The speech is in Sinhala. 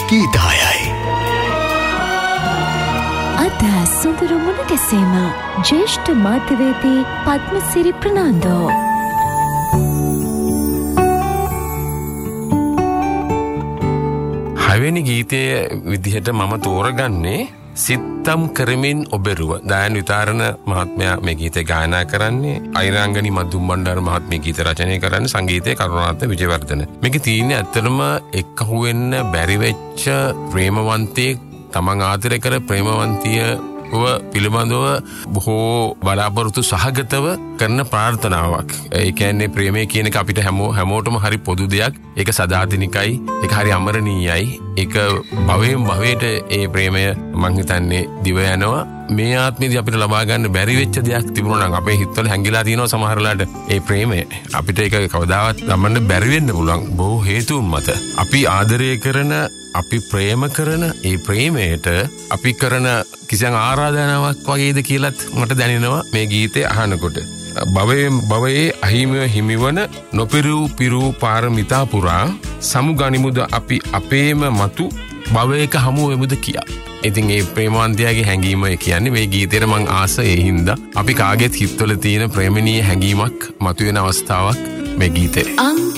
ගීතායයි. අද සුඳුරු මුණ ගැසීම ජ්‍යෙෂ්ඨ මාධ්‍යවේදී පද්මසිරි ප්‍රනාන්දෝ. හයවෙනි ගීතය විදිහට මම තෝරගන්නේ සිත්තම් කරමින් ඔබෙරුව. දයන් විතාරණ මහත්මයා මේ ගීතය ගායනා කරන්නේ. අයිරාංගනි මදුම්බණ්ඩාර මහත්මිය ගීත රචනය කරන්නේ. සංගීතය කරුණාරත්න විජේවර්ධන. මේකේ තියෙන්නේ ඇත්තටම එක්කහුව වෙන්න බැරි වෙච්ච ප්‍රේමවන්තයෙක් තමන් ආදරය කර ප්‍රේමවන්තියව පිළිබඳව බොහෝ බලාපොරොත්තු සහගතව කරන ප්‍රාර්ථනාවක්. ඒ කියන්නේ ප්‍රේමය කියන එක අපිට හැමෝටම හරි පොදු දෙයක්. ඒක සදාතනිකයි. ඒක හරි අමරණීයයි. ඒක භවයෙන් භවයට ඒ ප්‍රේමය මං හිතන්නේ දිව යනවා. මේ ආත්මෙදී අපිට ලබා ගන්න බැරි වෙච්ච දෙයක් තිබුණා නම් අපේ හිතවල හැංගිලා තියෙනවා සමහර වෙලාවට ඒ ප්‍රේමය. අපිට ඒක කවදාවත් ගමන්න බැරි වෙන්න පුළුවන් බොහෝ හේතුන් මත. අපි ආදරය කරන අපි ප්‍රේම කරන ඒ ප්‍රේමයට අපි කරන කිසියම් ආරාධනාවක් වගේද කියලත් මට දැනෙනවා මේ ගීතය අහනකොට. භවයේ අහිමිව හිමිවන නොපිරූ පිරූ පාරමිතා පුරා සමුගනිමුද අපි අපේම මතු භවයක හමු වෙමුද කියා. ඉතින් ඒ ප්‍රේමවන්තයාගේ හැඟීම කියන්නේ මේ ගීතේට මං ආස ඒ හින්දා අපි කාගෙත් හිතවල තියෙන ප්‍රේමණීය හැඟීමක් මතුවෙන අවස්ථාවක් මේ ගීතේ.